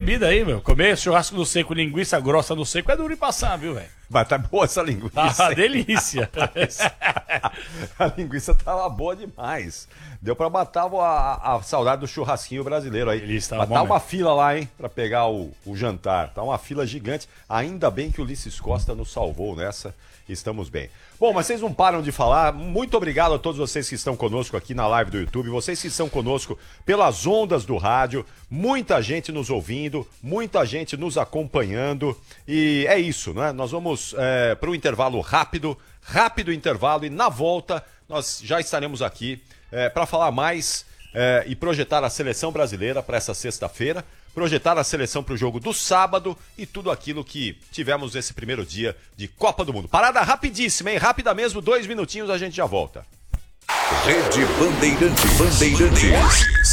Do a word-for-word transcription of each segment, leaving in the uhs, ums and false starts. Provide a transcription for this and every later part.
bebida aí, meu. Comer churrasco no seco, linguiça grossa no seco é duro de passar, viu, velho? Mas tá boa essa linguiça. Ah, delícia. A linguiça tava boa demais. Deu pra matar a, a saudade do churrasquinho brasileiro aí. Delícia, Mas bom tá mesmo. uma fila lá, hein, pra pegar o, o jantar. Tá uma fila gigante. Ainda bem que o Ulisses Costa nos salvou nessa. Estamos bem. Bom, mas vocês não param de falar. Muito obrigado a todos vocês que estão conosco aqui na live do YouTube. Vocês que estão conosco pelas ondas do rádio. Muita gente nos ouvindo, muita gente nos acompanhando. E é isso, né? Nós vamos é, para o intervalo rápido, rápido intervalo. E na volta nós já estaremos aqui é, para falar mais é, e projetar a seleção brasileira para essa sexta-feira. Projetar a seleção para o jogo do sábado e tudo aquilo que tivemos nesse primeiro dia de Copa do Mundo. Parada rapidíssima, hein? Rápida mesmo, dois minutinhos, a gente já volta. Rede Bandeirantes. Bandeirantes.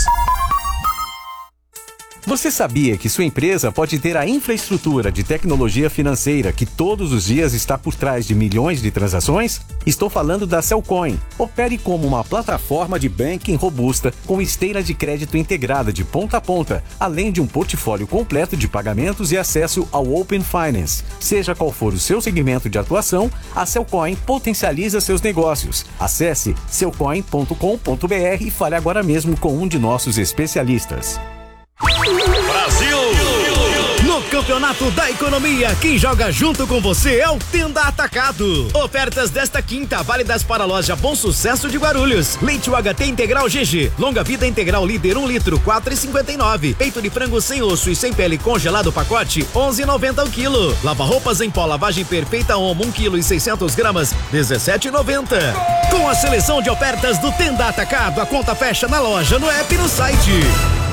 Você sabia que sua empresa pode ter a infraestrutura de tecnologia financeira que todos os dias está por trás de milhões de transações? Estou falando da Cellcoin. Opere como uma plataforma de banking robusta com esteira de crédito integrada de ponta a ponta, além de um portfólio completo de pagamentos e acesso ao Open Finance. Seja qual for o seu segmento de atuação, a Cellcoin potencializa seus negócios. Acesse cellcoin ponto com ponto br e fale agora mesmo com um de nossos especialistas. Brasil! No Campeonato da Economia, quem joga junto com você é o Tenda Atacado. Ofertas desta quinta, válidas para a loja Bom Sucesso de Guarulhos. Leite U H T Integral G G, longa vida integral líder um litro, quatro reais e cinquenta e nove. Peito de frango sem osso e sem pele congelado pacote, onze reais e noventa o quilo. Lava roupas em pó, lavagem perfeita Omo, um quilo e seiscentos gramas, dezessete reais e noventa. Com a seleção de ofertas do Tenda Atacado, a conta fecha na loja, no app e no site.